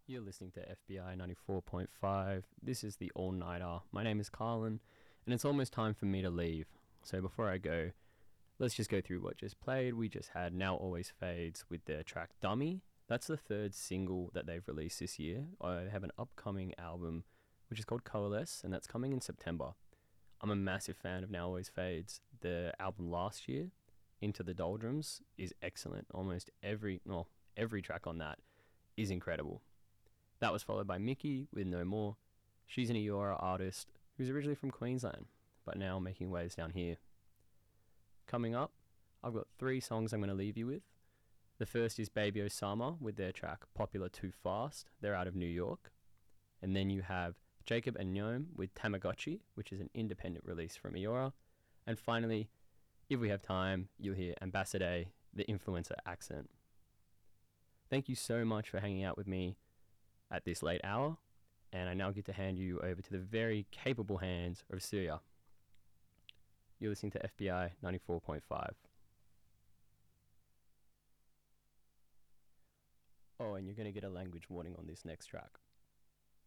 You're listening to FBI 94.5. This is the All Nighter. My name is Carlin, and it's almost time for me to leave. So before I go, let's just go through what just played. We just had Now Always Fades with their track Dummy. That's the third single that they've released this year. I have an upcoming album which is called Coalesce, and that's coming in September. I'm a massive fan of Now Always Fades. The album last year, Into the Doldrums, is excellent. Almost every track on that is incredible. That was followed by Mickey with No More. She's an Eora artist who's originally from Queensland, but now making waves down here. Coming up, I've got 3 songs I'm going to leave you with. The first is Baby Osama with their track Popular Too Fast. They're out of New York. And then you have Jacob and Gnome with Tamagotchi, which is an independent release from Eora. And finally, if we have time, you'll hear Ambassador, the influencer accent. Thank you so much for hanging out with me at this late hour, and I now get to hand you over to the very capable hands of Surya. You're listening to FBI 94.5. Oh, and you're going to get a language warning on this next track.